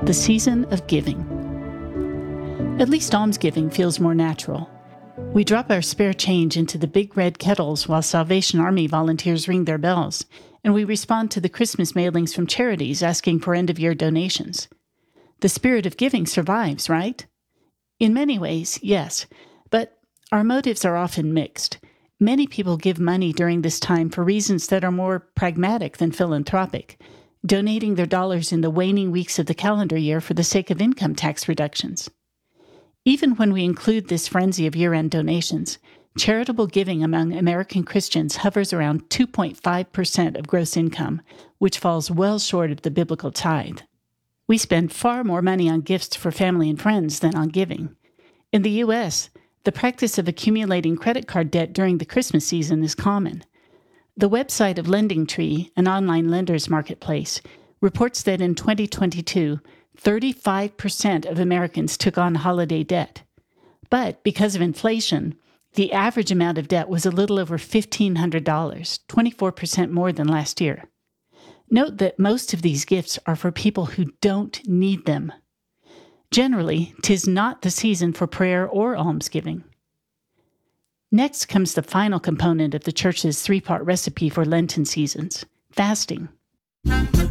the season of giving. At least almsgiving feels more natural. We drop our spare change into the big red kettles while Salvation Army volunteers ring their bells, and we respond to the Christmas mailings from charities asking for end-of-year donations. The spirit of giving survives, right? In many ways, yes, but our motives are often mixed. Many people give money during this time for reasons that are more pragmatic than philanthropic, donating their dollars in the waning weeks of the calendar year for the sake of income tax reductions. Even when we include this frenzy of year-end donations, charitable giving among American Christians hovers around 2.5% of gross income, which falls well short of the biblical tithe. We spend far more money on gifts for family and friends than on giving. In the U.S., the practice of accumulating credit card debt during the Christmas season is common. The website of LendingTree, an online lenders marketplace, reports that in 2022, 35% of Americans took on holiday debt. But because of inflation, the average amount of debt was a little over $1,500, 24% more than last year. Note that most of these gifts are for people who don't need them. Generally, 'tis not the season for prayer or almsgiving. Next comes the final component of the church's three-part recipe for Lenten seasons, fasting.